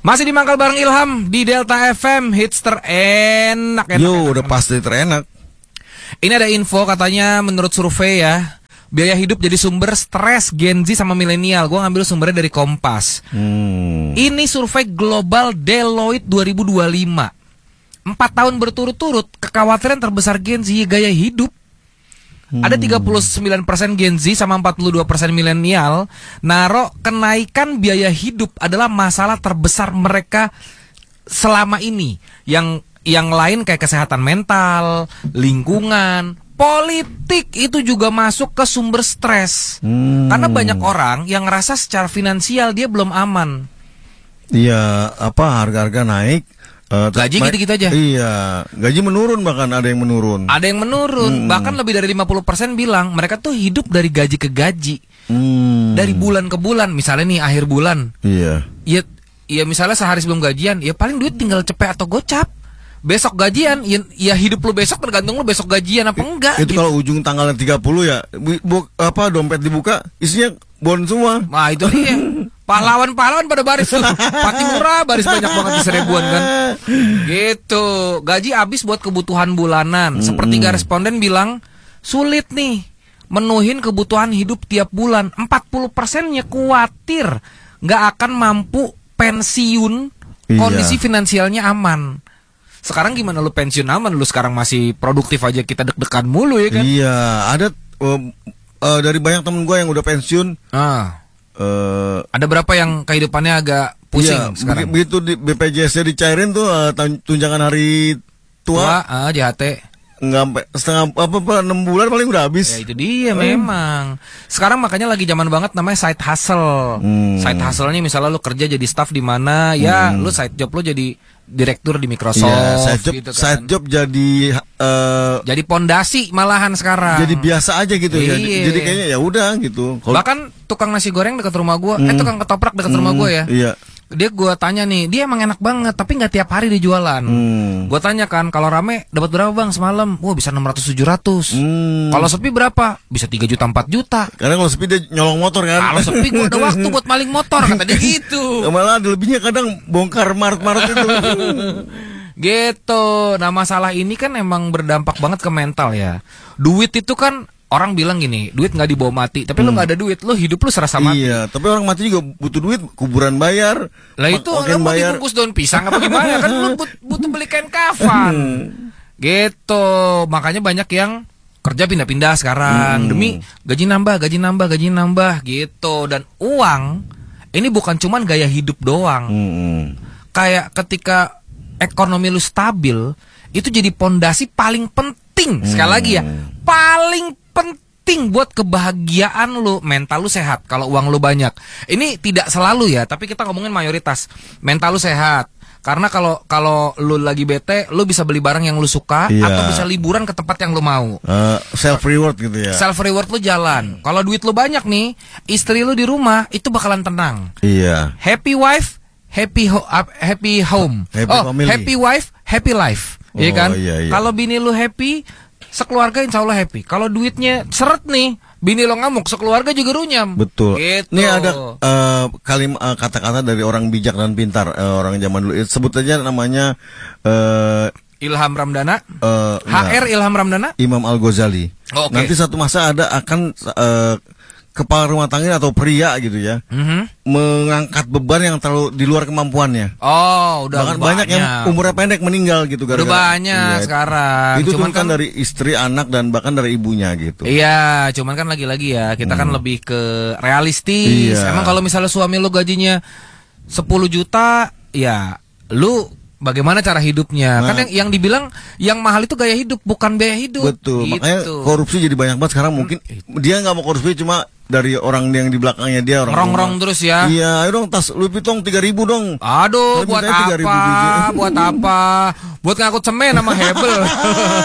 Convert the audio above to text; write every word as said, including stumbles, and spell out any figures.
Masih di Mangkal bareng Ilham di Delta F M, hits terenak. enak, Yo, enak, udah enak. pasti terenak. Ini ada info katanya menurut survei ya, biaya hidup jadi sumber stres Gen Z sama milenial. Gue ngambil sumbernya dari Kompas. Hmm. Ini survei global Deloitte dua ribu dua puluh lima. Empat tahun berturut-turut kekhawatiran terbesar Gen Z gaya hidup. Hmm. Ada tiga puluh sembilan persen Gen Z sama empat puluh dua persen milenial naro kenaikan biaya hidup adalah masalah terbesar mereka selama ini. Yang yang lain kayak kesehatan mental, lingkungan, politik itu juga masuk ke sumber stres. Hmm. Karena banyak orang yang ngerasa secara finansial dia belum aman. Iya, apa harga-harga naik. Uh, gaji gitu-gitu aja. Iya, gaji menurun, bahkan ada yang menurun. Ada yang menurun, hmm. bahkan lebih dari lima puluh persen bilang mereka tuh hidup dari gaji ke gaji. Hmm. Dari bulan ke bulan, misalnya nih akhir bulan. Iya. Ya, ya misalnya sehari sebelum gajian, ya paling duit tinggal cepet atau gocap. Besok gajian, ya, ya hidup lu besok tergantung lu besok gajian apa enggak. Itu gitu. Kalau ujung tanggalnya tiga puluh ya, bu, bu, apa dompet dibuka, isinya bon semua. Nah, itu dia. Pahlawan-pahlawan pada baris tuh. Pati murah baris banyak banget di seribuan kan. Gitu. Gaji habis buat kebutuhan bulanan. Sepertiga responden bilang sulit nih menuhin kebutuhan hidup tiap bulan. empat puluh persennya khawatir nggak akan mampu pensiun. Iya. Kondisi finansialnya aman. Sekarang gimana lu pensiun aman? Lu sekarang masih produktif aja, kita deg-degan mulu ya kan. Iya. Ada uh, uh, dari banyak temen gue yang udah pensiun. Ah. Uh, Ada berapa yang kehidupannya agak pusing iya, sekarang? Begitu di B P J S dicairin tuh uh, tunjangan hari tua, tua ah, J H T nggak sampai setengah apa apa enam bulan paling udah habis. Ya itu dia hmm. memang. Sekarang makanya lagi zaman banget namanya side hustle. Hmm. Side hustle-nya misalnya lu kerja jadi staff di mana, ya hmm. lu side job lu jadi direktur di Microsoft. Ya, side job, gitu kan. side job jadi uh, jadi pondasi malahan sekarang. Jadi biasa aja gitu ya. Iye. Jadi kayaknya ya udah gitu. Kalo... Bahkan tukang nasi goreng dekat rumah gua, hmm. eh tukang ketoprak dekat hmm. rumah gua ya. Iya. Dia gua tanya nih, dia emang enak banget tapi nggak tiap hari dijualan. Hmm. Gua tanya kan, kalau rame dapat berapa bang semalam? Wah bisa enam ratus tujuh ratus. Hmm. Kalau sepi berapa? Bisa tiga juta empat juta. Karena kalau sepi dia nyolong motor kan. Kalau sepi gua ada waktu buat maling motor kata dia gitu. Malah ada lebihnya kadang bongkar maret-maret itu. Gitu. Nah masalah ini kan emang berdampak banget ke mental ya. Duit itu kan orang bilang gini, duit nggak dibawa mati. Tapi hmm. lu nggak ada duit, lu hidup lu serasa mati. Iya, tapi orang mati juga butuh duit, kuburan bayar. Lah itu lu mau bayar. dibungkus daun pisang apa gimana? Kan lu but, butuh beli kain kafan. Gitu. Makanya banyak yang kerja pindah-pindah sekarang hmm. demi gaji nambah, gaji nambah, gaji nambah gitu. Dan uang ini bukan cuman gaya hidup doang. Hmm. Kayak ketika ekonomi lu stabil, itu jadi pondasi paling penting. Hmm. Sekali lagi ya, paling penting buat kebahagiaan lu, mental lu sehat. Kalau uang lu banyak, ini tidak selalu ya, tapi kita ngomongin mayoritas. Mental lu sehat, karena kalau kalau lu lagi bete, lu bisa beli barang yang lu suka, iya. atau bisa liburan ke tempat yang lu mau. Uh, self reward gitu ya. Self reward lu jalan. Kalau duit lu banyak nih, istri lu di rumah itu bakalan tenang. Iya. Happy wife, happy ho uh, happy home. Happy oh, family. Happy wife, happy life. Oh, iya kan? Iya, iya. Kalau bini lu happy, sekeluarga insya Allah happy. Kalau duitnya seret nih, bini lo ngamuk, sekeluarga juga runyam. Betul. Gitu. Ini ada uh, kalim uh, kata-kata dari orang bijak dan pintar, uh, orang zaman dulu. Sebut aja namanya uh, Ilham Ramdana. Uh, H R Ilham Ramdana. Imam Al Ghazali. Oh, okay. Nanti satu masa ada akan uh, kepala rumah tangga atau pria gitu ya, mm-hmm. mengangkat beban yang terlalu di luar kemampuannya. Oh, udah bahkan banyak yang umurnya pendek meninggal gitu gara-gara. Udah banyak iya. sekarang. Itu cuman kan dari istri, anak dan bahkan dari ibunya gitu. Iya, cuman kan lagi-lagi ya kita hmm. kan lebih ke realistis. Iya. Emang kalau misalnya suami lu gajinya sepuluh juta, ya lu bagaimana cara hidupnya? Nah, kan yang yang dibilang yang mahal itu gaya hidup, bukan biaya hidup. Betul. Gitu. Makanya korupsi jadi banyak banget sekarang. Mungkin hmm. dia nggak mau korupsi, cuma dari orang yang di belakangnya dia orang rong-rong terus ya. Iya, ayo dong tas Louis Vuitton tiga ribu dong. Aduh, buat apa? Buat apa? Buat ngangkut semen sama hebel.